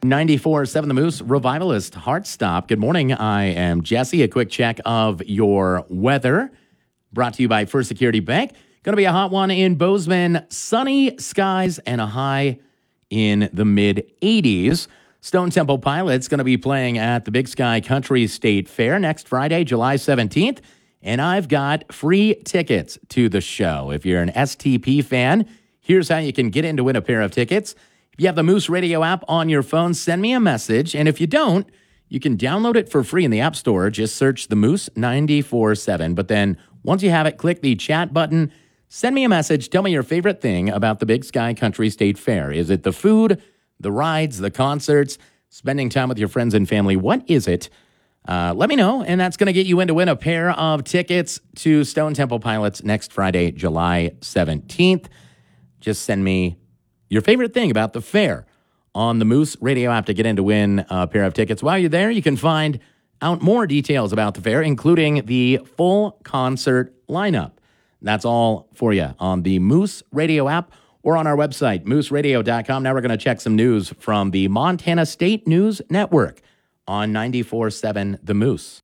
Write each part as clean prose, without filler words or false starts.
94.7 The Moose Revivalist Heartstop. Good morning. I am Jesse. A quick check of your weather brought to you by First Security Bank. Going to be a hot one in Bozeman. Sunny skies and a high in the mid-80s. Stone Temple Pilots going to be playing at the Big Sky Country State Fair next Friday, July 17th. And I've got free tickets to the show. If you're an STP fan, here's how you can get in to win a pair of tickets. If you have the Moose Radio app on your phone, send me a message. And if you don't, you can download it for free in the App Store. Just search the Moose 94.7. But then once you have it, click the chat button. Send me a message. Tell me your favorite thing about the Big Sky Country State Fair. Is it the food, the rides, the concerts, spending time with your friends and family? What is it? Let me know, and that's going to get you in to win a pair of tickets to Stone Temple Pilots next Friday, July 17th. Just send me your favorite thing about the fair on the Moose Radio app to get in to win a pair of tickets. While you're there, you can find out more details about the fair, including the full concert lineup. That's all for you on the Moose Radio app or on our website, mooseradio.com. Now we're going to check some news from the Montana State News Network on 94.7 The Moose.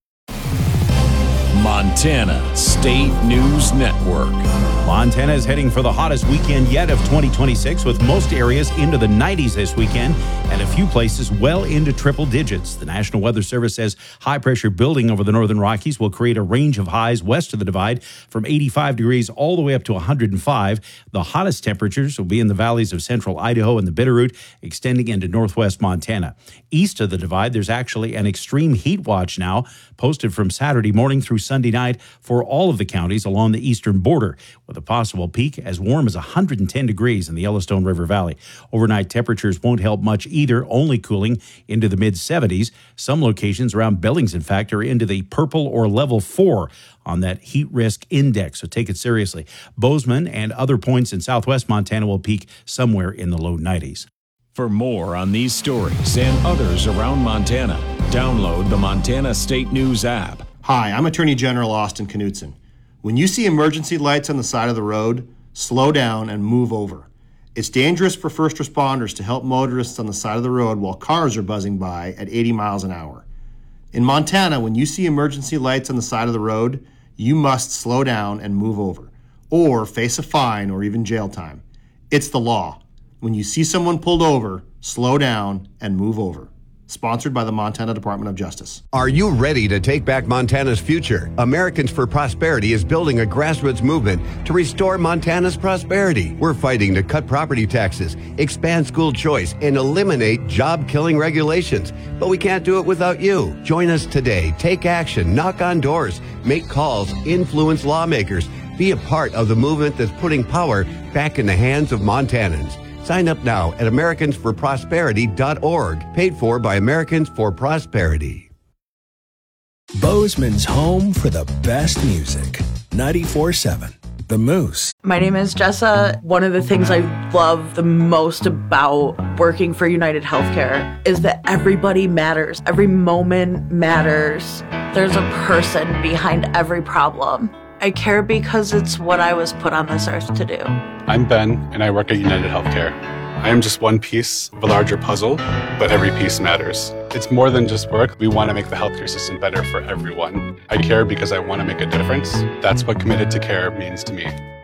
Montana State News Network. Montana is heading for the hottest weekend yet of 2026, with most areas into the 90s this weekend and a few places well into triple digits. The National Weather Service says high pressure building over the northern Rockies will create a range of highs west of the divide from 85 degrees all the way up to 105. The hottest temperatures will be in the valleys of central Idaho and the Bitterroot, extending into northwest Montana. East of the divide, there's actually an extreme heat watch now posted from Saturday morning through Sunday night for all of the counties along the eastern border, with a possible peak as warm as 110 degrees in the Yellowstone River Valley. Overnight temperatures won't help much either, only cooling into the mid-70s. Some locations around Billings, in fact, are into the purple or level 4 on that heat risk index, so take it seriously. Bozeman and other points in southwest Montana will peak somewhere in the low 90s. For more on these stories and others around Montana, download the Montana State News app. Hi, I'm Attorney General Austin Knudsen. When you see emergency lights on the side of the road, slow down and move over. It's dangerous for first responders to help motorists on the side of the road while cars are buzzing by at 80 miles an hour. In Montana, when you see emergency lights on the side of the road, you must slow down and move over, or face a fine or even jail time. It's the law. When you see someone pulled over, slow down and move over. Sponsored by the Montana Department of Justice. Are you ready to take back Montana's future? Americans for Prosperity is building a grassroots movement to restore Montana's prosperity. We're fighting to cut property taxes, expand school choice, and eliminate job-killing regulations. But we can't do it without you. Join us today. Take action. Knock on doors. Make calls. Influence lawmakers. Be a part of the movement that's putting power back in the hands of Montanans. Sign up now at AmericansForProsperity.org, paid for by Americans for Prosperity. Bozeman's home for the best music. 94.7 The Moose. My name is Jessa. One of the things I love the most about working for United Healthcare is that everybody matters. Every moment matters. There's a person behind every problem. I care because it's what I was put on this earth to do. I'm Ben, and I work at United Healthcare. I am just one piece of a larger puzzle, but every piece matters. It's more than just work. We want to make the healthcare system better for everyone. I care because I want to make a difference. That's what committed to care means to me.